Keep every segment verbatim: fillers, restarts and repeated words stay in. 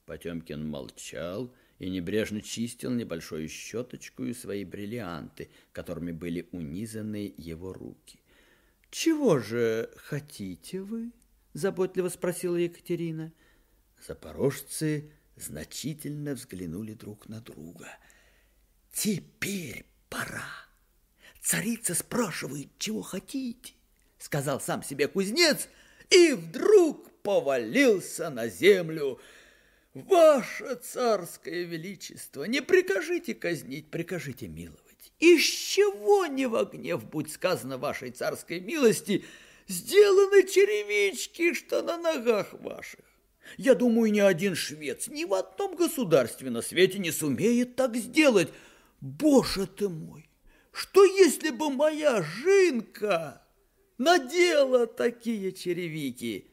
Потемкин молчал и небрежно чистил небольшую щеточку свои бриллианты, которыми были унизаны его руки. «Чего же хотите вы?» – заботливо спросила Екатерина. Запорожцы значительно взглянули друг на друга. «Теперь пора. Царица спрашивает, чего хотите», – сказал сам себе кузнец, и вдруг повалился на землю. «Ваше царское величество, не прикажите казнить, прикажите миловать. Из чего не во гнев, будь сказано вашей царской милости, сделаны черевички, что на ногах ваших? Я думаю, ни один швец ни в одном государстве на свете не сумеет так сделать. Боже ты мой, что если бы моя жинка надела такие черевики?»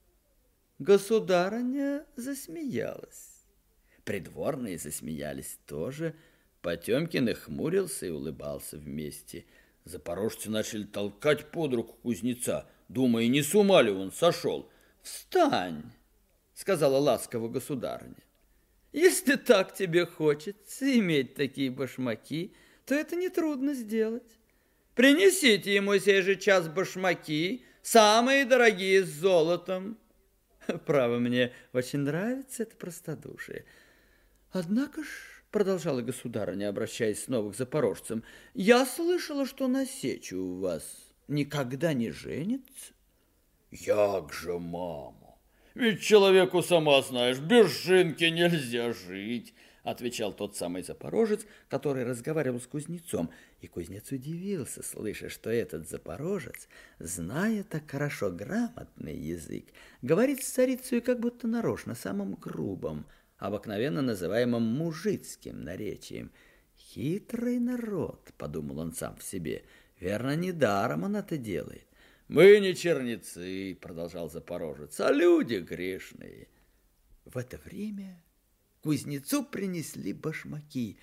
Государыня засмеялась. Придворные засмеялись тоже. Потемкин и хмурился и улыбался вместе. Запорожцы начали толкать под руку кузнеца, думая, не с ума ли он сошел. «Встань!» — сказала ласково государыня. «Если так тебе хочется иметь такие башмаки, то это нетрудно сделать. Принесите ему сей же час башмаки, самые дорогие с золотом». Право, мне очень нравится это простодушие. Однако ж, продолжала государыня, обращаясь снова к запорожцам, я слышала, что на сече у вас никогда не женится. Як же, мама, ведь человеку, сама знаешь, без жинки нельзя жить, отвечал тот самый запорожец, который разговаривал с кузнецом. И кузнец удивился, слыша, что этот запорожец, зная так хорошо грамотный язык, говорит с царицей как будто нарочно, самым грубым, обыкновенно называемым мужицким наречием. «Хитрый народ», — подумал он сам в себе, — «верно, недаром он это делает». «Мы не черницы», — продолжал запорожец, — «а люди грешные». В это время кузнецу принесли башмаки.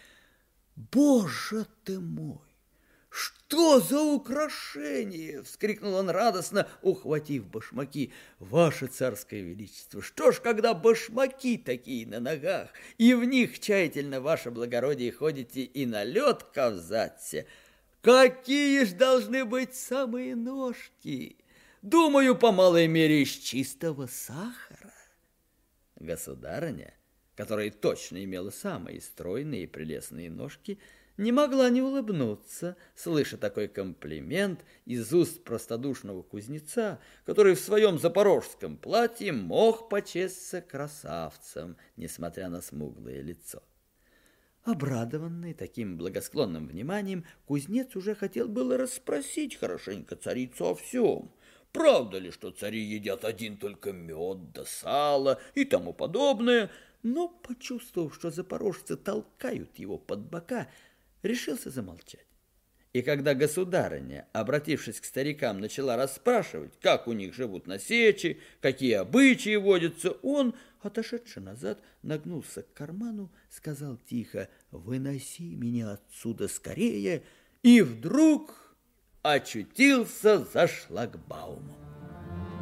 «Боже ты мой! Что за украшение!» — вскрикнул он радостно, ухватив башмаки. «Ваше царское величество, что ж, когда башмаки такие на ногах, и в них тщательно, ваше благородие, ходите и на лед ковзаться, какие ж должны быть самые ножки! Думаю, по малой мере, из чистого сахара». Государыня, которая точно имела самые стройные и прелестные ножки, не могла не улыбнуться, слыша такой комплимент из уст простодушного кузнеца, который в своем запорожском платье мог почесться красавцем, несмотря на смуглое лицо. Обрадованный таким благосклонным вниманием, кузнец уже хотел было расспросить хорошенько царицу о всем. Правда ли, что цари едят один только мед да сало и тому подобное, но, почувствовав, что запорожцы толкают его под бока, решился замолчать. И когда государыня, обратившись к старикам, начала расспрашивать, как у них живут на сече, какие обычаи водятся, он, отошедший назад, нагнулся к карману, сказал тихо: «Выноси меня отсюда скорее!» и вдруг очутился за шлагбаумом.